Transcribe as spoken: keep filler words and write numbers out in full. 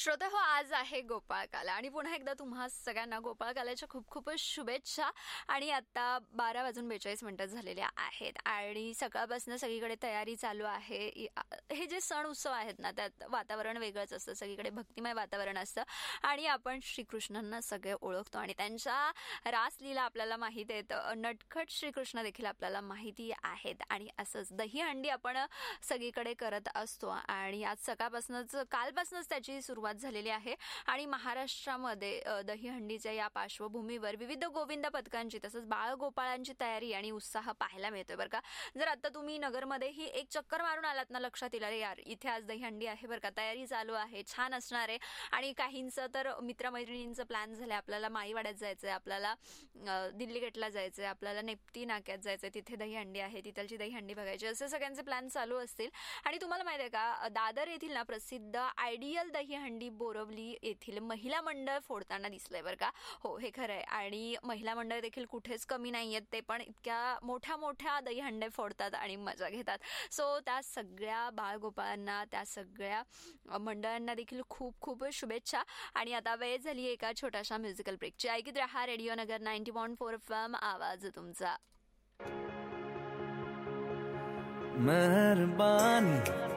श्रोते हो, आज आहे गोपाळकाला आणि पुन्हा एकदा तुम्हा सगळ्यांना गोपाळकालाच्या खूप खूपच शुभेच्छा. आणि आता बारा वाजून बेचाळीस मिनिटं झालेल्या आहेत आणि सकाळपासून सगळीकडे तयारी चालू आहे. हे जे सण उत्सव आहेत ना, त्यात वातावरण वेगळंच असतं, सगळीकडे भक्तिमय वातावरण असतं आणि आपण श्रीकृष्णांना सगळे ओळखतो आणि त्यांच्या रासलीला आपल्याला माहीत आहेत, नटखट श्रीकृष्ण देखील आपल्याला माहिती आहेत. आणि असंच दहीहंडी आपण सगळीकडे करत असतो आणि आज सकाळपासूनच कालपासूनच त्याची सुरुवात झालेली आहे आणि महाराष्ट्रामध्ये दहीहंडीच्या या पार्श्वभूमीवर विविध गोविंद पथकांची तसंच बाळगोपाळांची तयारी आणि उत्साह पाहायला मिळतोय बरं का. जर आता तुम्ही नगरमध्ये ही एक चक्कर मारून आलात ना, लक्षात येईल अरे यार इथे आज दहीहंडी आहे बरं का, तयारी चालू आहे, छान असणार आहे. आणि काहींचं तर मित्रमैत्रिणींचं प्लॅन झालंय, आपल्याला माईवाड्यात जायचंय, आपल्याला दिल्ली गेटला जायचंय, आपल्याला नेप्ती नाक्यात जायचंय, तिथे दहीहंडी आहे, तिथलची दहीहंडी बघायची, असे सगळ्यांचे प्लॅन चालू असतील. आणि तुम्हाला माहिती आहे का, दादर येथील ना प्रसिद्ध आयडियल दहीहंडी बोरवली येथील महिला मंडळ फोडताना दिसलंय बरं का. हो, हे खरं आहे. आणि महिला मंडळ देखील कुठेच कमी नाही आहेत, ते पण इतक्या मोठ्या मोठ्या दहीहंडे फोडतात आणि मजा घेतात. सो त्या सगळ्या बाळगोपाळांना, त्या सगळ्या मंडळांना देखील खूप खूप शुभेच्छा. आणि आता वेळ झाली एका छोट्याशा म्युझिकल ब्रेकची. ऐकत रहा रेडिओ नगर ninety point four F M, आवाज तुमचा. मेहरबानी